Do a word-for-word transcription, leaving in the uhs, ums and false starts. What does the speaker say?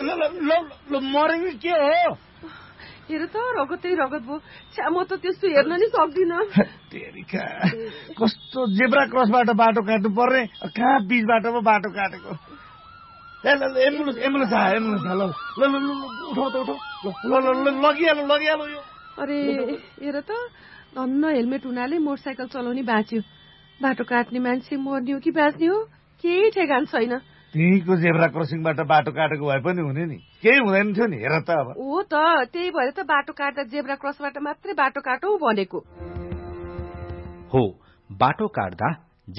मरेको के हो? हेर त रगतै रगत भयो। छ्या म त त्यस्तो हेर्न नि सक्दिनँ। कस्तो जेब्रा क्रसबाट बाटो काट्नु पर्ने, कहाँ बिचबाट पो बाटो काटेको। एम्बुलेन्स एम्बुलेन्स आयो एम्बुलेन्स ल ल ल उठाउ त उठाउ ल ल लगिहाल्नु लगिहाल्नु यो। अरे हेर त धन्न हेलमेट हुनाले मोटरसाइकल चलाउने बाँच्यो। बाटो काट्ने मान्छे मर्ने हो कि बाँच्ने हो केही ठेगान छैन। त्यहीँको जेब्रा क्रसिङबाट बाटो काटेको भए पनि हुने नि, केही हुँदैन थियो नि। हेर त अब हो त त्यही भएर त बाटो काट्दा जेब्रा क्रसबाट मात्रै बाटो काटौ भनेको हो। बाटो काट्दा